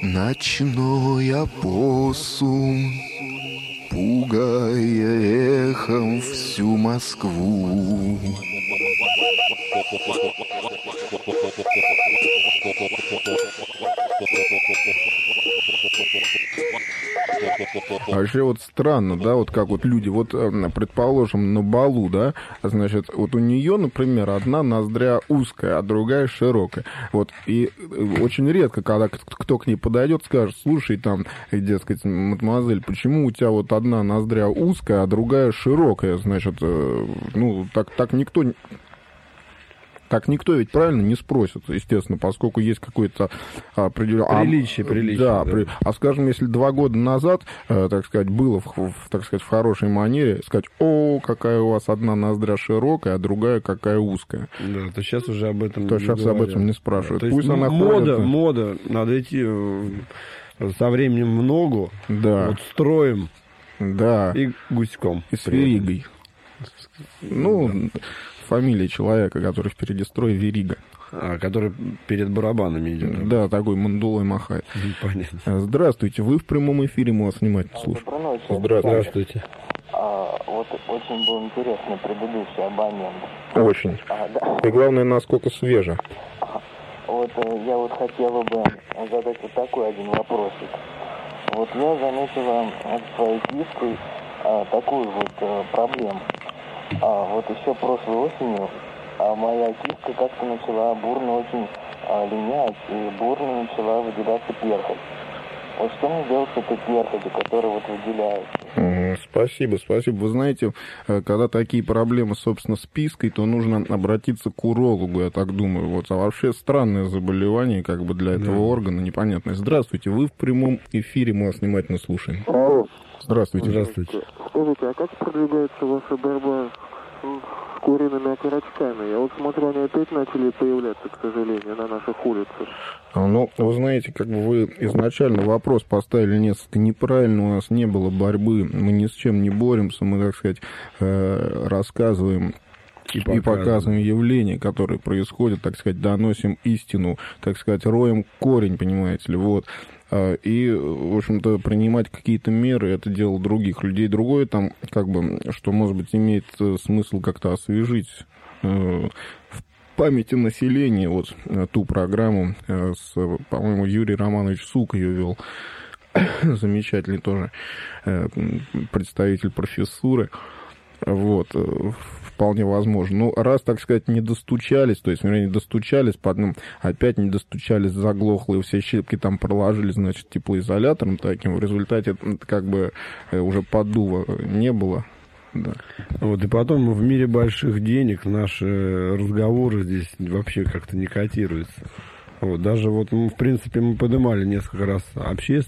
Ночной опоссум, пугая эхом всю Москву. Вообще вот странно, да, вот как вот люди, вот, предположим, на балу, да, значит, вот у нее, например, одна ноздря узкая, а другая широкая. Вот, и очень редко, когда кто к ней подойдет, скажет: слушай, там, дескать, мадемуазель, почему у тебя вот одна ноздря узкая, а другая широкая, значит, ну, так никто... Так никто ведь правильно не спросит, естественно, поскольку есть какой-то определенный... Приличие. Да. А скажем, если 2 года назад, так сказать, было, так сказать, в хорошей манере сказать: о, какая у вас одна ноздря широкая, а другая какая узкая. Да, то сейчас уже об этом то не сейчас говорят. об этом не спрашивают. Да, Пусть она мода, надо идти со временем в ногу, да. Вот строем, да. И гуськом. И с веригой. Ну... Фамилия человека, который впереди строя, Верига. Который перед барабанами идет. Да, такой мандулой махает. Понятно. Здравствуйте, вы в прямом эфире, мы вас внимательно слушаем. Здравствуйте. Вот очень был интересный предыдущий абонент. Очень. Да. И главное, насколько свежо. Вот я вот хотела бы задать вот такой один вопросик. Вот я заметила своей киской такую вот проблему. Вот еще прошлой осенью моя киска как-то начала бурно очень линять, и бурно начала выделяться перхоть. Вот что мне делать с этой перхотью, которая вот выделяется? Спасибо. Вы знаете, когда такие проблемы, собственно, с пиской, то нужно обратиться к урологу, я так думаю. Вот. А вообще странное заболевание, как бы для этого органа непонятное. Здравствуйте, вы в прямом эфире, мы вас внимательно слушаем. Здравствуйте. Скажите, а как продвигается ваша борьба с куриными окорочками? Я вот смотрю, они опять начали появляться, к сожалению, на наших улицах. Ну, вы знаете, как бы вы изначально вопрос поставили несколько неправильно, у нас не было борьбы, мы ни с чем не боремся, мы, так сказать, рассказываем и показываем явления, которые происходят, так сказать, доносим истину, так сказать, роем корень, понимаете ли, вот. И, в общем-то, принимать какие-то меры, это дело других людей. Другое там, как бы, что, может быть, имеет смысл как-то освежить в памяти населения вот ту программу, по-моему, Юрий Романович Сук ее вел, замечательный тоже представитель профессуры, вот, вполне возможно. Ну, раз, так сказать, не достучались, то есть, вернее, не достучались, опять не достучались, заглохлые, все щепки там проложили, значит, теплоизолятором таким, в результате как бы уже поддува не было. Да. Вот, и потом в мире больших денег наши разговоры здесь вообще как-то не котируются. Вот, даже вот, в принципе, мы поднимали несколько раз общественность.